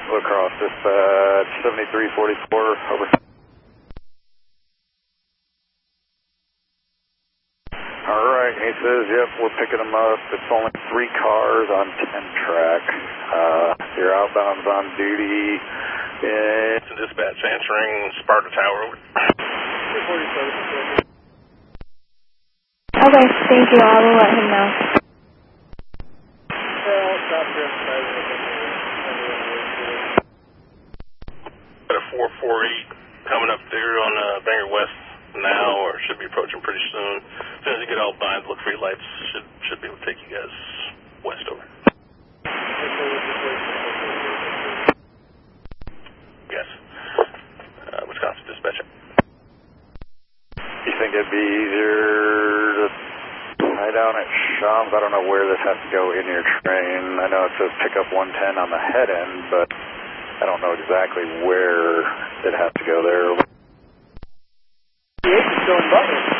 La Crosse, dispatch 7344, over. Alright, he says, yep, we're picking them up. It's only 3 cars on 10 track. Your outbound's on duty. It's a dispatch answering Sparta Tower, over. 247. Okay, thank you. I will let him know. Got a 448 coming up there on Bangor West now, or should be approaching pretty soon. As soon as you get all bind, look for your lights. Should be able to take you guys west over. Yes. Wisconsin dispatch. You think it'd be easier to tie down at Shams? I don't know where this has to go in your train. I know it says pick up 110 on the head end, but I don't know exactly where it has to go there. The 8 is still in Butler.